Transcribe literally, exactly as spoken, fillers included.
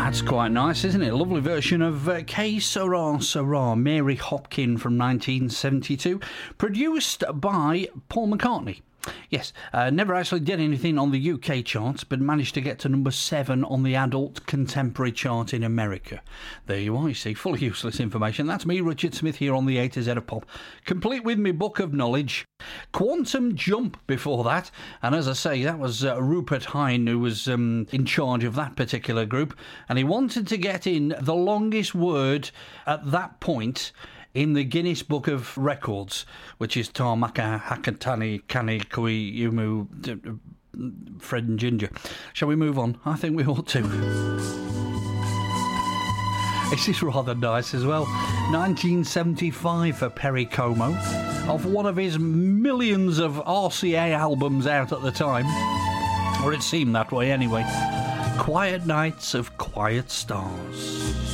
That's quite nice, isn't it? A lovely version of uh, Que Sera Sera, Mary Hopkin from nineteen seventy-two, produced by Paul McCartney. Yes, uh, never actually did anything on the U K charts, but managed to get to number seven on the adult contemporary chart in America. There you are, you see, full of useless information. That's me, Richard Smith, here on the A to Z of Pop, complete with me book of knowledge. Quantum Jump before that, and as I say, that was uh, Rupert Hine who was um, in charge of that particular group, and he wanted to get in the longest word at that point in the Guinness Book of Records, which is Tarmaka Hakatani Kani Kui Yumu Fred and Ginger. Shall we move on? I think we ought to. This is rather nice as well. nineteen seventy-five for Perry Como, of one of his millions of R C A albums out at the time, or it seemed that way anyway. Quiet Nights of Quiet Stars.